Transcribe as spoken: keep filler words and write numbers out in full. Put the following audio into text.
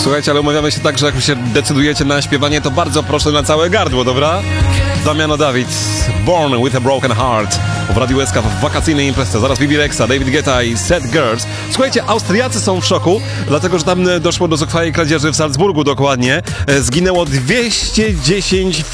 Słuchajcie, ale umawiamy się tak, że jak się decydujecie na śpiewanie, to bardzo proszę na całe gardło, dobra? Damiano David, Born with a Broken Heart w Radiu S K w wakacyjnej imprezie. Zaraz Bibi Rexa, David Guetta i Sad Girls. Słuchajcie, Austriacy są w szoku, dlatego że tam doszło do zuchwałej kradzieży w Salzburgu dokładnie. Zginęło dwieście dziesięć